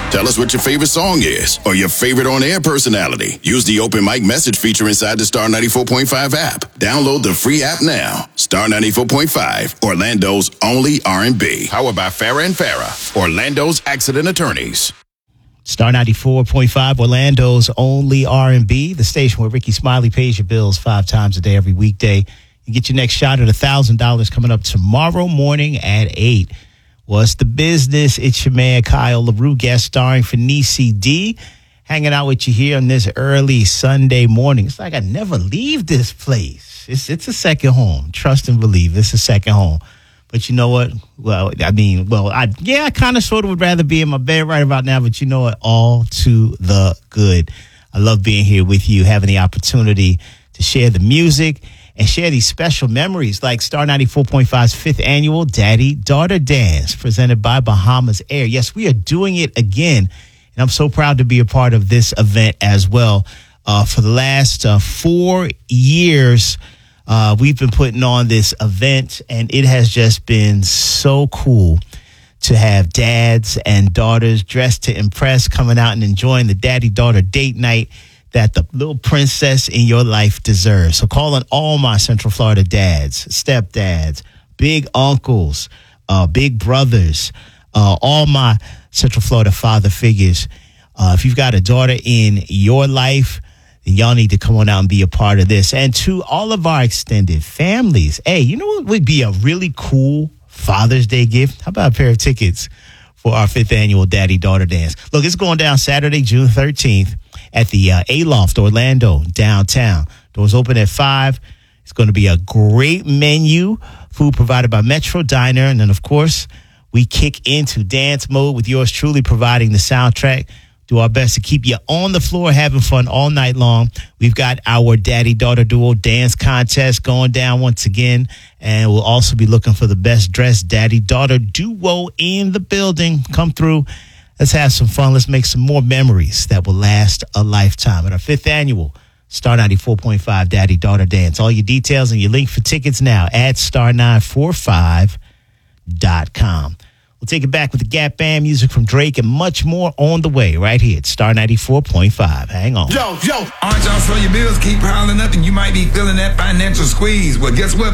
Tell us what your favorite song is or your favorite on-air personality. Use the open mic message feature inside the Star 94.5 app. Download the free app now. Star 94.5, Orlando's only R&B. Powered by Farrah and Farrah, Orlando's accident attorneys. Star 94.5, Orlando's only R&B, the station where Ricky Smiley pays your bills 5 times a day every weekday. You get your next shot at $1,000 coming up tomorrow morning at 8. What's the business? It's your man, Kyle LaRue, guest starring Fenice D, hanging out with you here on this early Sunday morning. It's like I never leave this place. It's a second home. Trust and believe. It's a second home. But you know what? I kind of sort of would rather be in my bed right about now, but you know what? All to the good. I love being here with you, having the opportunity to share the music and share these special memories like Star 94.5's 5th annual Daddy-Daughter Dance presented by Bahamas Air. Yes, we are doing it again, and I'm so proud to be a part of this event as well. For the last 4 years, we've been putting on this event, and it has just been so cool to have dads and daughters dressed to impress coming out and enjoying the daddy-daughter date night that the little princess in your life deserves. So call on all my Central Florida dads, stepdads, big uncles, big brothers, all my Central Florida father figures. If you've got a daughter in your life, then y'all need to come on out and be a part of this. And to all of our extended families, hey, you know what would be a really cool Father's Day gift? How about a pair of tickets for our 5th annual Daddy-Daughter Dance? Look, it's going down Saturday, June 13th at the Aloft Orlando downtown. Doors open at 5. It's going to be a great menu, food provided by Metro Diner. And then, of course, we kick into dance mode with yours truly providing the soundtrack. Do our best to keep you on the floor having fun all night long. We've got our daddy-daughter duo dance contest going down once again. And we'll also be looking for the best dressed daddy-daughter duo in the building. Come through. Let's have some fun. Let's make some more memories that will last a lifetime at our 5th annual Star 94.5 Daddy-Daughter Dance. All your details and your link for tickets now at star945.com. We'll take it back with the Gap Band, music from Drake, and much more on the way right here at Star 94.5. Hang on. Yo. Aren't y'all so your bills keep piling up and you might be feeling that financial squeeze? Well, guess what?